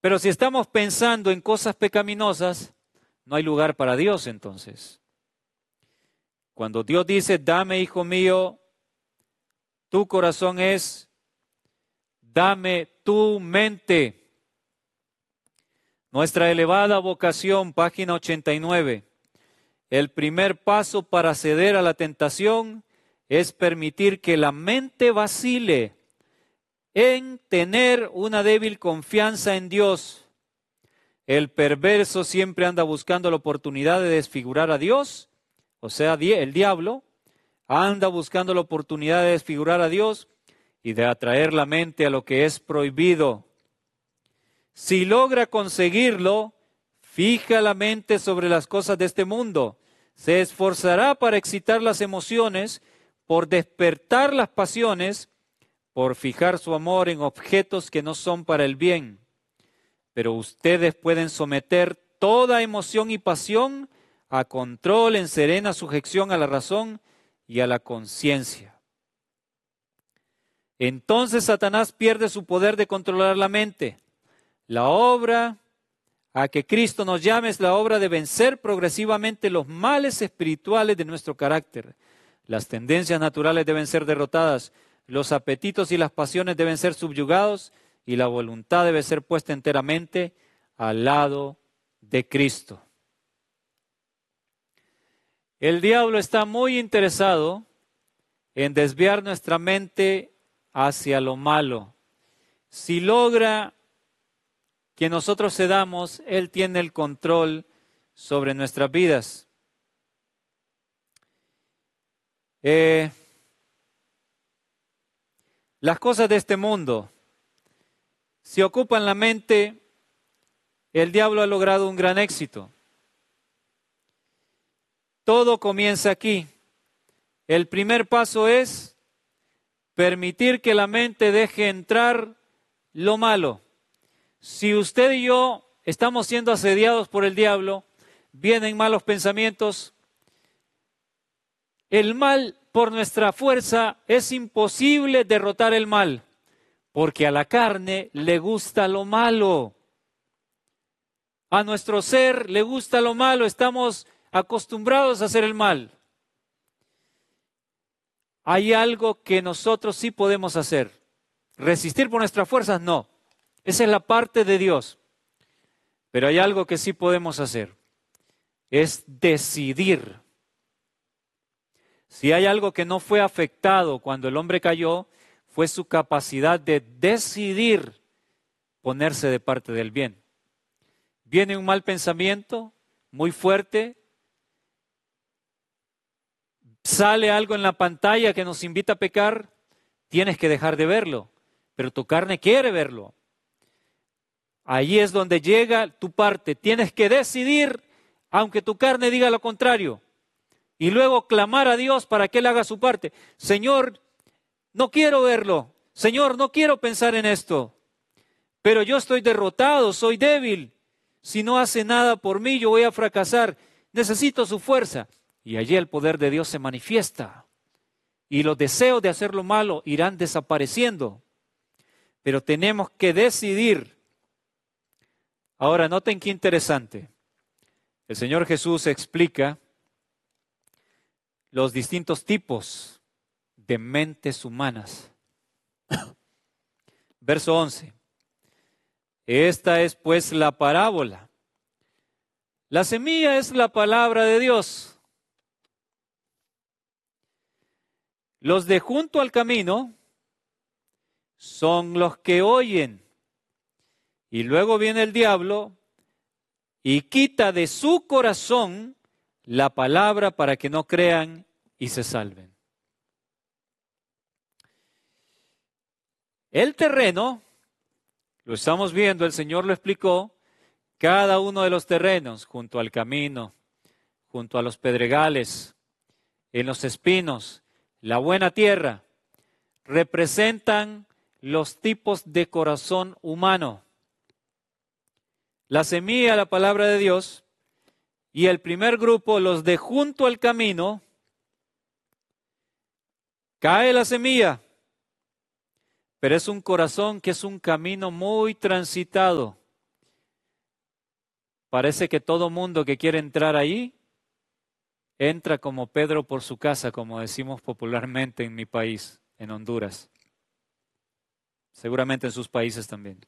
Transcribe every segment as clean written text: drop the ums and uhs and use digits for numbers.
Pero si estamos pensando en cosas pecaminosas, no hay lugar para Dios entonces. Cuando Dios dice, dame, hijo mío, tu corazón es, dame tu mente. Nuestra elevada vocación, página 89. El primer paso para ceder a la tentación es permitir que la mente vacile en tener una débil confianza en Dios. El perverso siempre anda buscando la oportunidad de desfigurar a Dios, o sea, el diablo anda buscando la oportunidad de desfigurar a Dios y de atraer la mente a lo que es prohibido. Si logra conseguirlo, fija la mente sobre las cosas de este mundo. Se esforzará para excitar las emociones, por despertar las pasiones, por fijar su amor en objetos que no son para el bien. Pero ustedes pueden someter toda emoción y pasión a control en serena sujeción a la razón y a la conciencia. Entonces Satanás pierde su poder de controlar la mente. La obra a que Cristo nos llame es la obra de vencer progresivamente los males espirituales de nuestro carácter. Las tendencias naturales deben ser derrotadas, los apetitos y las pasiones deben ser subyugados y la voluntad debe ser puesta enteramente al lado de Cristo. El diablo está muy interesado en desviar nuestra mente hacia lo malo. Si logra que nosotros cedamos, Él tiene el control sobre nuestras vidas. Las cosas de este mundo, si ocupan la mente, el diablo ha logrado un gran éxito. Todo comienza aquí. El primer paso es permitir que la mente deje entrar lo malo. Si usted y yo estamos siendo asediados por el diablo, vienen malos pensamientos, el mal por nuestra fuerza es imposible derrotar el mal, porque a la carne le gusta lo malo. A nuestro ser le gusta lo malo, estamos acostumbrados a hacer el mal. Hay algo que nosotros sí podemos hacer. Resistir por nuestras fuerzas, no. Esa es la parte de Dios. Pero hay algo que sí podemos hacer. Es decidir. Si hay algo que no fue afectado cuando el hombre cayó, fue su capacidad de decidir ponerse de parte del bien. Viene un mal pensamiento muy fuerte, sale algo en la pantalla que nos invita a pecar, tienes que dejar de verlo, pero tu carne quiere verlo. Ahí es donde llega tu parte, tienes que decidir, aunque tu carne diga lo contrario, y luego clamar a Dios para que Él haga su parte. Señor, no quiero verlo, Señor, no quiero pensar en esto, pero yo estoy derrotado, soy débil. Si no hace nada por mí, yo voy a fracasar. Necesito su fuerza. Y allí el poder de Dios se manifiesta. Y los deseos de hacer lo malo irán desapareciendo. Pero tenemos que decidir. Ahora, noten qué interesante. El Señor Jesús explica los distintos tipos de mentes humanas. Verso 11. Esta es pues la parábola. La semilla es la palabra de Dios. Los de junto al camino son los que oyen. Y luego viene el diablo y quita de su corazón la palabra para que no crean y se salven. El terreno, lo estamos viendo, el Señor lo explicó, cada uno de los terrenos, junto al camino, junto a los pedregales, en los espinos, la buena tierra, representan los tipos de corazón humano. La semilla, la palabra de Dios, y el primer grupo, los de junto al camino, cae la semilla, pero es un corazón que es un camino muy transitado. Parece que todo mundo que quiere entrar ahí, entra como Pedro por su casa, como decimos popularmente en mi país, en Honduras. Seguramente en sus países también.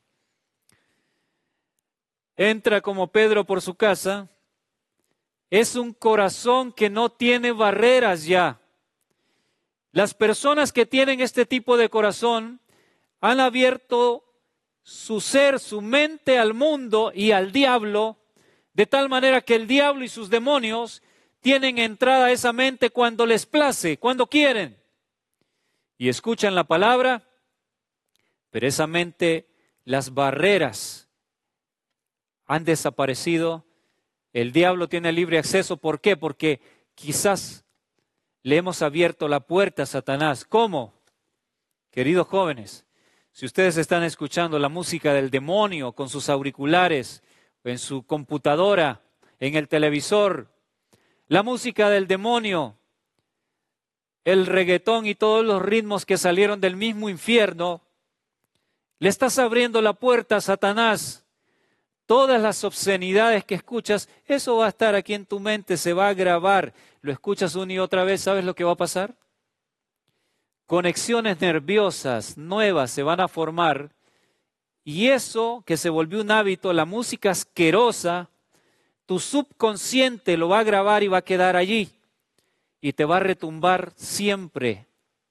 Entra como Pedro por su casa. Es un corazón que no tiene barreras ya. Las personas que tienen este tipo de corazón han abierto su ser, su mente al mundo y al diablo, de tal manera que el diablo y sus demonios tienen entrada a esa mente cuando les place, cuando quieren. Y escuchan la palabra, pero esa mente, las barreras han desaparecido. El diablo tiene libre acceso. ¿Por qué? Porque quizás le hemos abierto la puerta a Satanás. ¿Cómo? Queridos jóvenes, si ustedes están escuchando la música del demonio con sus auriculares, en su computadora, en el televisor, la música del demonio, el reggaetón y todos los ritmos que salieron del mismo infierno, le estás abriendo la puerta a Satanás. Todas las obscenidades que escuchas, eso va a estar aquí en tu mente, se va a grabar. Lo escuchas una y otra vez, ¿sabes lo que va a pasar? Conexiones nerviosas nuevas se van a formar y eso que se volvió un hábito, la música asquerosa, tu subconsciente lo va a grabar y va a quedar allí y te va a retumbar siempre.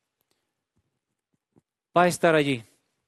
Va a estar allí,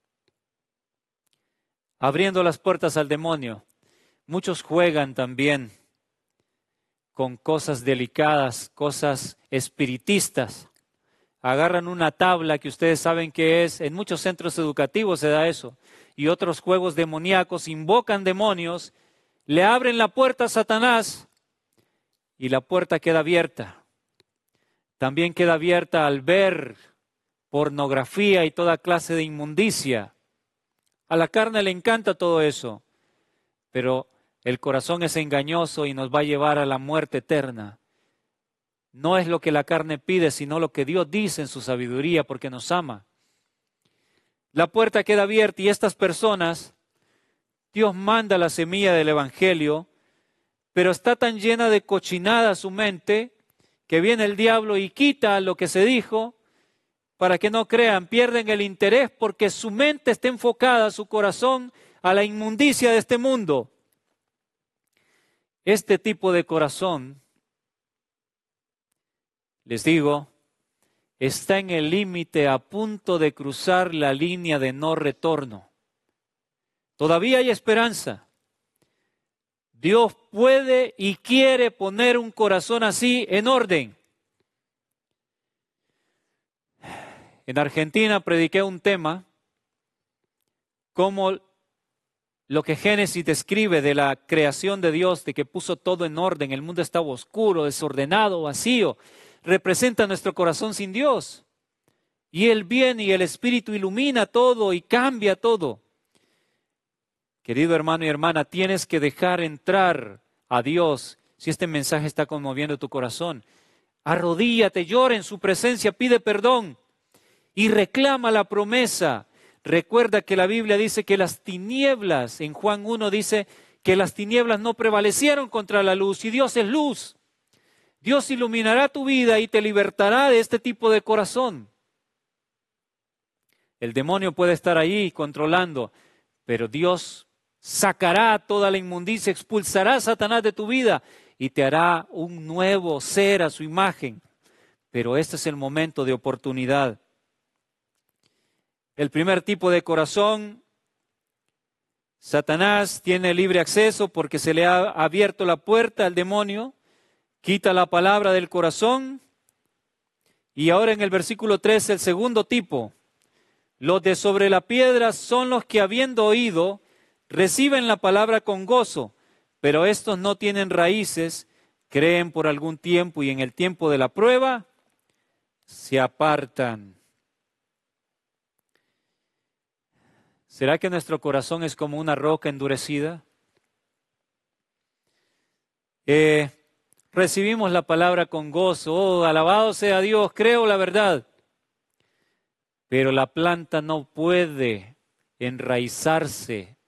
abriendo las puertas al demonio. Muchos juegan también con cosas delicadas, cosas espiritistas. Agarran una tabla que ustedes saben que es, en muchos centros educativos se da eso, y otros juegos demoníacos, invocan demonios, le abren la puerta a Satanás y la puerta queda abierta. También queda abierta al ver pornografía y toda clase de inmundicia. A la carne le encanta todo eso, pero el corazón es engañoso y nos va a llevar a la muerte eterna. No es lo que la carne pide, sino lo que Dios dice en su sabiduría, porque nos ama. La puerta queda abierta y estas personas, Dios manda la semilla del Evangelio, pero está tan llena de cochinada su mente, que viene el diablo y quita lo que se dijo, para que no crean, pierden el interés porque su mente está enfocada, su corazón, a la inmundicia de este mundo. Este tipo de corazón, les digo, está en el límite a punto de cruzar la línea de no retorno. Todavía hay esperanza. Dios puede y quiere poner un corazón así en orden. En Argentina prediqué un tema, como lo que Génesis describe de la creación de Dios, de que puso todo en orden, el mundo estaba oscuro, desordenado, vacío, representa nuestro corazón sin Dios. Y Él viene y el Espíritu ilumina todo y cambia todo. Querido hermano y hermana, tienes que dejar entrar a Dios si este mensaje está conmoviendo tu corazón. Arrodíllate, llora en su presencia, pide perdón y reclama la promesa. Recuerda que la Biblia dice que las tinieblas, en Juan 1 dice que las tinieblas no prevalecieron contra la luz y Dios es luz. Dios iluminará tu vida y te libertará de este tipo de corazón. El demonio puede estar ahí controlando, pero Dios sacará toda la inmundicia, expulsará a Satanás de tu vida y te hará un nuevo ser a su imagen. Pero este es el momento de oportunidad. El primer tipo de corazón, Satanás tiene libre acceso porque se le ha abierto la puerta al demonio, quita la palabra del corazón. Y ahora en el versículo 3, el segundo tipo, los de sobre la piedra son los que habiendo oído, reciben la palabra con gozo, pero estos no tienen raíces, creen por algún tiempo y en el tiempo de la prueba se apartan. ¿Será que nuestro corazón es como una roca endurecida? Recibimos la palabra con gozo, oh, alabado sea Dios, creo la verdad. Pero la planta no puede enraizarse